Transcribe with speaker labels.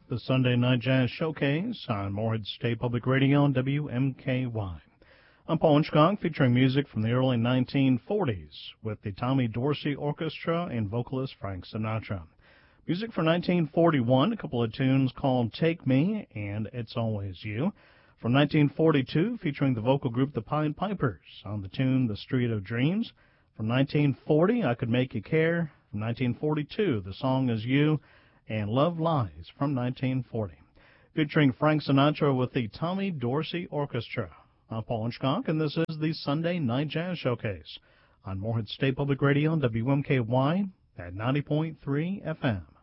Speaker 1: the Sunday Night Jazz Showcase on Morehead State Public Radio and WMKY. I'm Paul Hitchcock, featuring music from the early 1940s with the Tommy Dorsey Orchestra and vocalist Frank Sinatra. Music for 1941, a couple of tunes called Take Me and It's Always You. From 1942, featuring the vocal group The Pied Pipers on the tune The Street of Dreams. From 1940, I Could Make You Care. From 1942, the song is You. And Love Lies from 1940, featuring Frank Sinatra with the Tommy Dorsey Orchestra. I'm Paul Hitchcock, and this is the Sunday Night Jazz Showcase on Morehead State Public Radio and WMKY at 90.3 FM.